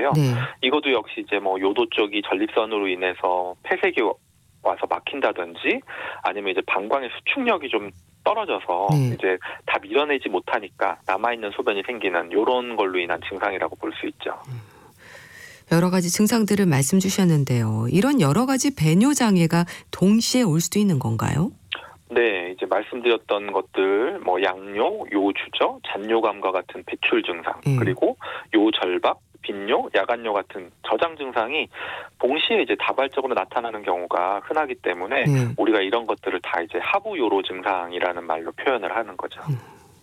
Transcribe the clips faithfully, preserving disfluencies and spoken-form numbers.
있는데요. 네. 이것도 역시 이제 뭐 요도 쪽이 전립선으로 인해서 폐색이 와서 막힌다든지 아니면 이제 방광의 수축력이 좀 떨어져서 네. 이제 다 밀어내지 못하니까 남아있는 소변이 생기는 이런 걸로 인한 증상이라고 볼 수 있죠. 여러 가지 증상들을 말씀 주셨는데요. 이런 여러 가지 배뇨 장애가 동시에 올 수도 있는 건가요? 네, 이제 말씀드렸던 것들, 뭐 양뇨, 요주저, 잔뇨감과 같은 배출 증상, 네. 그리고 요절박, 빈뇨, 야간뇨 같은 저장 증상이 동시에 이제 다발적으로 나타나는 경우가 흔하기 때문에 네. 우리가 이런 것들을 다 이제 하부요로 증상이라는 말로 표현을 하는 거죠. 음.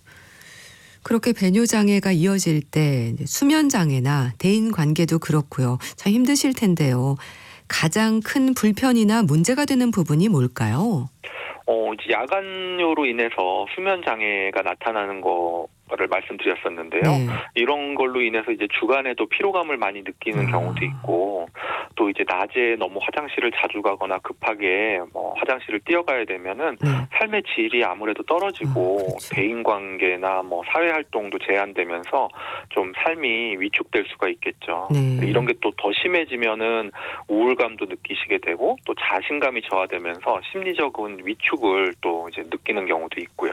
그렇게 배뇨 장애가 이어질 때 수면 장애나 대인 관계도 그렇고요. 참 힘드실 텐데요. 가장 큰 불편이나 문제가 되는 부분이 뭘까요? 어, 이제 야간뇨로 인해서 수면 장애가 나타나는 거를 말씀드렸었는데요. 네. 이런 걸로 인해서 이제 주간에도 피로감을 많이 느끼는 아. 경우도 있고, 또 이제 낮에 너무 화장실을 자주 가거나 급하게 뭐 화장실을 뛰어가야 되면은 네. 삶의 질이 아무래도 떨어지고 아, 그렇죠. 대인 관계나 뭐 사회 활동도 제한되면서 좀 삶이 위축될 수가 있겠죠. 네. 이런 게 또 더 심해지면은 우울감도 느끼시게 되고 또 자신감이 저하되면서 심리적인 위축을 또 이제 느끼는 경우도 있고요.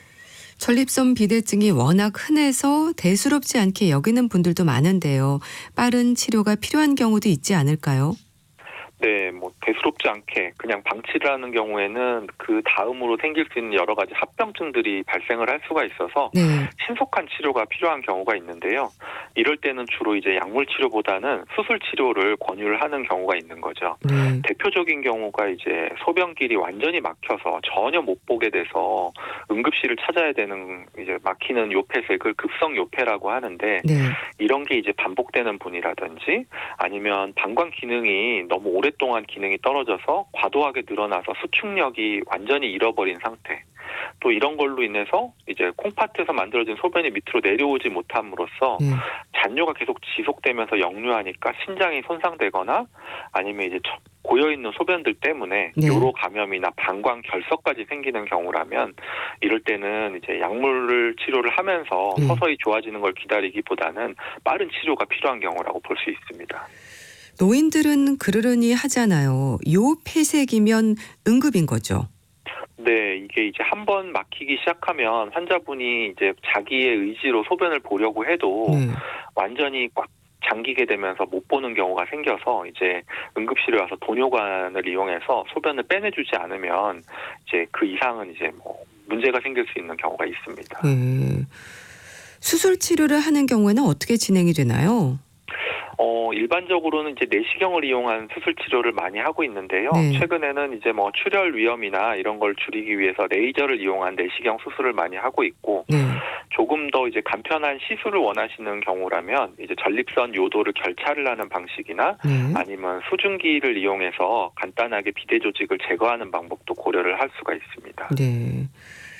전립선 비대증이 워낙 흔해서 대수롭지 않게 여기는 분들도 많은데요. 빠른 치료가 필요한 경우도 있지 않을까요? 네, 뭐 대수롭지 않게 그냥 방치를 하는 경우에는 그 다음으로 생길 수 있는 여러 가지 합병증들이 발생을 할 수가 있어서 네. 신속한 치료가 필요한 경우가 있는데요. 이럴 때는 주로 이제 약물 치료보다는 수술 치료를 권유를 하는 경우가 있는 거죠. 네. 대표적인 경우가 이제 소변길이 완전히 막혀서 전혀 못 보게 돼서 응급실을 찾아야 되는 이제 막히는 요폐색을 급성 요폐라고 하는데 네. 이런 게 이제 반복되는 분이라든지 아니면 방광 기능이 너무 오랫동안 기능이 떨어져서 과도하게 늘어나서 수축력이 완전히 잃어버린 상태. 또 이런 걸로 인해서 이제 콩팥에서 만들어진 소변이 밑으로 내려오지 못함으로써 네. 잔뇨가 계속 지속되면서 역류하니까 신장이 손상되거나 아니면 이제 고여있는 소변들 때문에 네. 요로 감염이나 방광 결석까지 생기는 경우라면 이럴 때는 이제 약물을 치료를 하면서 네. 서서히 좋아지는 걸 기다리기보다는 빠른 치료가 필요한 경우라고 볼 수 있습니다. 노인들은 그러려니 하잖아요. 요 폐색이면 응급인 거죠. 네, 이게 이제 한번 막히기 시작하면 환자분이 이제 자기의 의지로 소변을 보려고 해도 네. 완전히 꽉 잠기게 되면서 못 보는 경우가 생겨서 이제 응급실에 와서 도뇨관을 이용해서 소변을 빼내주지 않으면 이제 그 이상은 이제 뭐 문제가 생길 수 있는 경우가 있습니다. 네. 수술 치료를 하는 경우에는 어떻게 진행이 되나요? 어, 일반적으로는 이제 내시경을 이용한 수술 치료를 많이 하고 있는데요. 네. 최근에는 이제 뭐 출혈 위험이나 이런 걸 줄이기 위해서 레이저를 이용한 내시경 수술을 많이 하고 있고, 네. 조금 더 이제 간편한 시술을 원하시는 경우라면 이제 전립선 요도를 결차를 하는 방식이나 네. 아니면 수증기를 이용해서 간단하게 비대 조직을 제거하는 방법도 고려를 할 수가 있습니다. 네.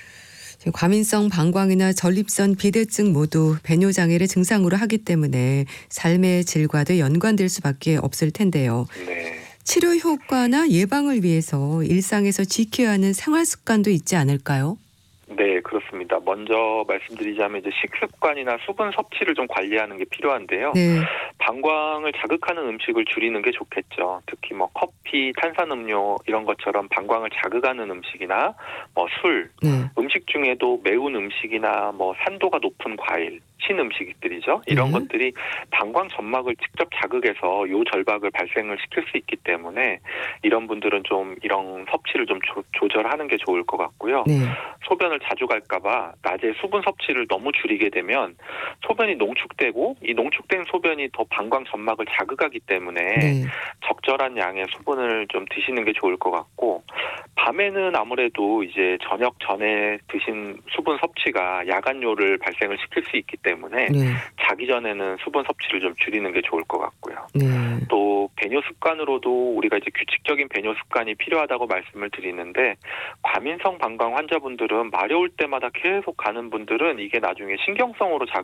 과민성 방광이나 전립선 비대증 모두 배뇨 장애를 증상으로 하기 때문에 삶의 질과도 연관될 수밖에 없을 텐데요. 네. 치료 효과나 예방을 위해서 일상에서 지켜야 하는 생활 습관도 있지 않을까요? 네, 그렇습니다. 먼저 말씀드리자면 이제 식습관이나 수분 섭취를 좀 관리하는 게 필요한데요. 네. 방광을 자극하는 음식을 줄이는 게 좋겠죠. 특히 뭐 커피, 탄산음료 이런 것처럼 방광을 자극하는 음식이나 뭐 술, 네. 음식 중에도 매운 음식이나 뭐 산도가 높은 과일, 신음식들이죠. 이런 네. 것들이 방광 점막을 직접 자극해서 요 절박을 발생을 시킬 수 있기 때문에 이런 분들은 좀 이런 섭취를 좀 조, 조절하는 게 좋을 것 같고요. 네. 소변을 자주 갈까봐 낮에 수분 섭취를 너무 줄이게 되면 소변이 농축되고 이 농축된 소변이 더 방광 점막을 자극하기 때문에 네. 적절한 양의 수분을 좀 드시는 게 좋을 것 같고, 밤에는 아무래도 이제 저녁 전에 드신 수분 섭취가 야간뇨를 발생을 시킬 수 있기 때문에 네. 자기 전에는 수분 섭취를 좀 줄이는 게 좋을 것 같고요. 네. 또 배뇨 습관으로도 우리가 이제 규칙적인 배뇨 습관이 필요하다고 말씀을 드리는데, 과민성 방광 환자분들은 마려울 때마다 계속 가는 분들은 이게 나중에 신경성으로 자기,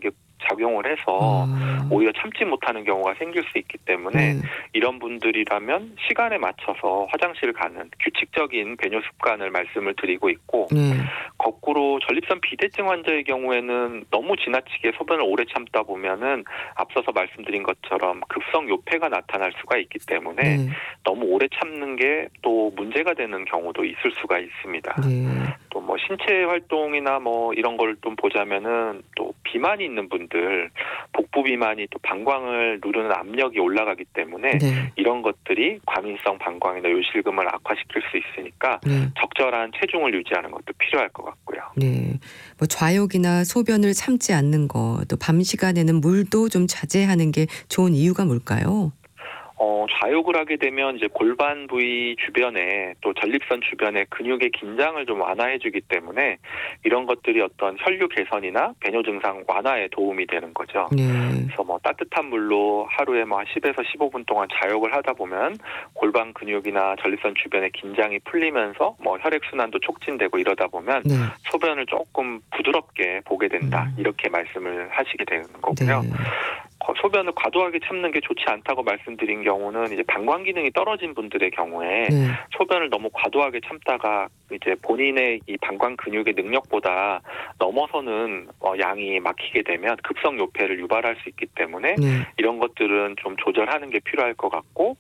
작용을 해서 아. 오히려 참지 못하는 경우가 생길 수 있기 때문에 네. 이런 분들이라면 시간에 맞춰서 화장실을 가는 규칙적인 배뇨 습관을 말씀을 드리고 있고, 네. 거꾸로 전립선 비대증 환자의 경우에는 너무 지나치게 소변을 오래 참다 보면은 앞서서 말씀드린 것처럼 급성 요폐가 나타날 수가 있기 때문에 네. 너무 오래 참는 게 또 문제가 되는 경우도 있을 수가 있습니다. 네. 또 뭐 신체 활동이나 뭐 이런 걸 좀 보자면은 또 비만이 있는 분들, 복부 비만이 또 방광을 누르는 압력이 올라가기 때문에 네. 이런 것들이 과민성 방광이나 요실금을 악화시킬 수 있으니까 네. 적절한 체중을 유지하는 것도 필요할 것 같고요. 네. 뭐 좌욕이나 소변을 참지 않는 거, 또 밤 시간에는 물도 좀 자제하는 게 좋은 이유가 뭘까요? 어, 좌욕을 하게 되면 이제 골반 부위 주변에 또 전립선 주변의 근육의 긴장을 좀 완화해주기 때문에 이런 것들이 어떤 혈류 개선이나 배뇨 증상 완화에 도움이 되는 거죠. 네. 그래서 뭐 따뜻한 물로 하루에 뭐 십에서 십오 분 동안 좌욕을 하다 보면 골반 근육이나 전립선 주변의 긴장이 풀리면서 뭐 혈액 순환도 촉진되고 이러다 보면 네. 소변을 조금 부드럽게 보게 된다, 음. 이렇게 말씀을 하시게 되는 거고요. 네. 소변을 과도하게 참는 게 좋지 않다고 말씀드린 경우는 이제 방광 기능이 떨어진 분들의 경우에 네. 소변을 너무 과도하게 참다가 이제 본인의 이 방광 근육의 능력보다 넘어서는 어, 양이 막히게 되면 급성 요폐를 유발할 수 있기 때문에 네. 이런 것들은 좀 조절하는 게 필요할 것 같고,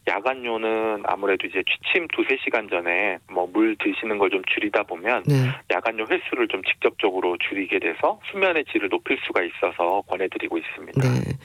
야간요는 아무래도 이제 취침 두세 시간 전에 뭐 물 드시는 걸 좀 줄이다 보면 네. 야간요 횟수를 좀 직접적으로 줄이게 돼서 수면의 질을 높일 수가 있어서 권해드리고 있습니다. 네.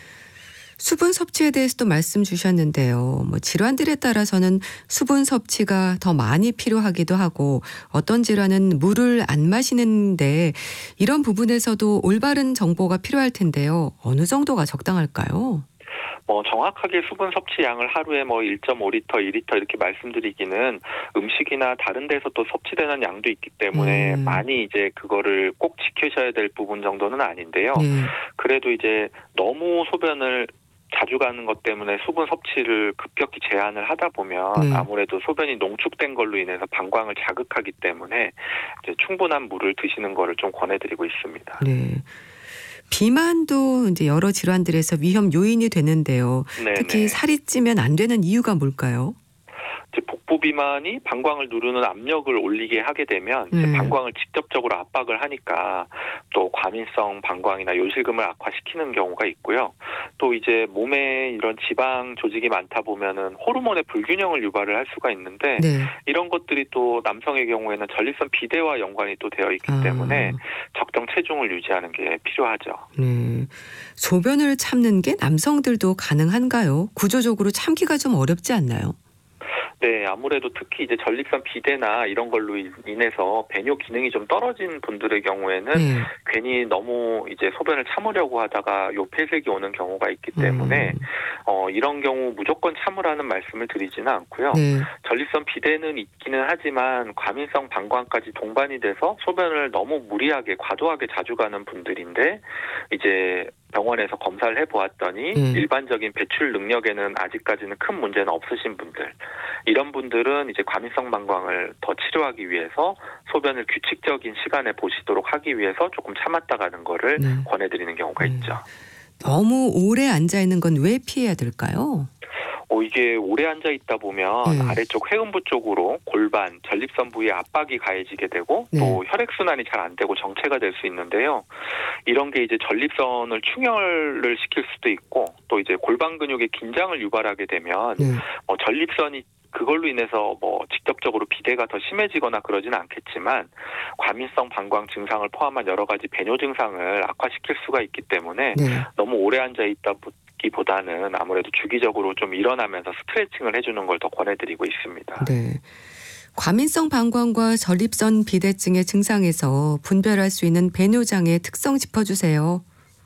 수분 섭취에 대해서도 말씀 주셨는데요. 뭐 질환들에 따라서는 수분 섭취가 더 많이 필요하기도 하고, 어떤 질환은 물을 안 마시는데 이런 부분에서도 올바른 정보가 필요할 텐데요. 어느 정도가 적당할까요? 뭐 정확하게 수분 섭취 양을 하루에 뭐 일 점 오 리터, 이 리터 이렇게 말씀드리기는 음식이나 다른 데서 또 섭취되는 양도 있기 때문에 음. 많이 이제 그거를 꼭 지키셔야 될 부분 정도는 아닌데요. 네. 그래도 이제 너무 소변을 자주 가는 것 때문에 수분 섭취를 급격히 제한을 하다 보면 네. 아무래도 소변이 농축된 걸로 인해서 방광을 자극하기 때문에 이제 충분한 물을 드시는 거를 좀 권해드리고 있습니다. 네. 비만도 이제 여러 질환들에서 위험 요인이 되는데요. 네네. 특히 살이 찌면 안 되는 이유가 뭘까요? 이제 복부 비만이 방광을 누르는 압력을 올리게 하게 되면 이제 네. 방광을 직접적으로 압박을 하니까 또 과민성 방광이나 요실금을 악화시키는 경우가 있고요. 또 이제 몸에 이런 지방 조직이 많다 보면은 호르몬의 불균형을 유발을 할 수가 있는데 네. 이런 것들이 또 남성의 경우에는 전립선 비대와 연관이 또 되어 있기 아. 때문에 적정 체중을 유지하는 게 필요하죠. 네. 소변을 참는 게 남성들도 가능한가요? 구조적으로 참기가 좀 어렵지 않나요? 네, 아무래도 특히 이제 전립선 비대나 이런 걸로 인해서 배뇨 기능이 좀 떨어진 분들의 경우에는 네. 괜히 너무 이제 소변을 참으려고 하다가 요폐색이 오는 경우가 있기 때문에 음. 어, 이런 경우 무조건 참으라는 말씀을 드리지는 않고요. 네. 전립선 비대는 있기는 하지만 과민성 방광까지 동반이 돼서 소변을 너무 무리하게 과도하게 자주 가는 분들인데 이제 병원에서 검사를 해보았더니 네. 일반적인 배출 능력에는 아직까지는 큰 문제는 없으신 분들, 이런 분들은 이제 과민성 방광을 더 치료하기 위해서 소변을 규칙적인 시간에 보시도록 하기 위해서 조금 참았다 가는 거를 네. 권해드리는 경우가 네. 있죠. 너무 오래 앉아 있는 건 왜 피해야 될까요? 어, 이게 오래 앉아 있다 보면 네. 아래쪽 회음부 쪽으로 골반, 전립선 부위에 압박이 가해지게 되고 네. 또 혈액 순환이 잘 안 되고 정체가 될 수 있는데요. 이런 게 이제 전립선을 충혈을 시킬 수도 있고 또 이제 골반 근육의 긴장을 유발하게 되면 네. 어, 전립선이 그걸로 인해서 뭐 직접적으로 비대가 더 심해지거나 그러지는 않겠지만 과민성 방광 증상을 포함한 여러 가지 배뇨 증상을 악화시킬 수가 있기 때문에 네. 너무 오래 앉아 있다 기보다는 아무래도 주기적으로 좀 일어나면서 스트레칭을 해주는 걸 더 권해드리고 있습니다. 네. 과민성 방광과 전립선 비대증의 증상에서 분별할 수 있는 배뇨장애 특성 짚어주세요.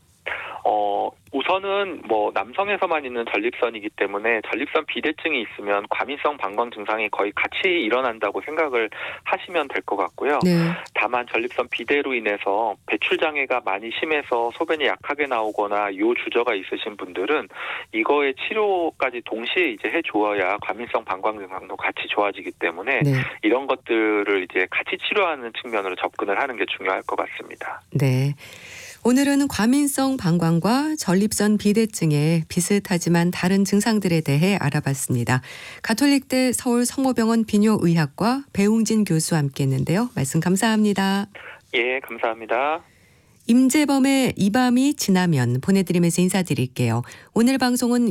어, 우선은 뭐 남성에서만 있는 전립선이기 때문에 전립선 비대증이 있으면 과민성 방광 증상이 거의 같이 일어난다고 생각을 하시면 될 것 같고요. 네. 다만 전립선 비대로 인해서 배출 장애가 많이 심해서 소변이 약하게 나오거나 요 주저가 있으신 분들은 이거의 치료까지 동시에 이제 해 주어야 과민성 방광 증상도 같이 좋아지기 때문에 네. 이런 것들을 이제 같이 치료하는 측면으로 접근을 하는 게 중요할 것 같습니다. 네. 오늘은 과민성 방광과 전립선 비대증의 비슷하지만 다른 증상들에 대해 알아봤습니다. 가톨릭대 서울 성모병원 비뇨의학과 배웅진 교수와 함께했는데요. 말씀 감사합니다. 예, 감사합니다. 임재범의 이 밤이 지나면 보내드리면서 인사드릴게요. 오늘 방송은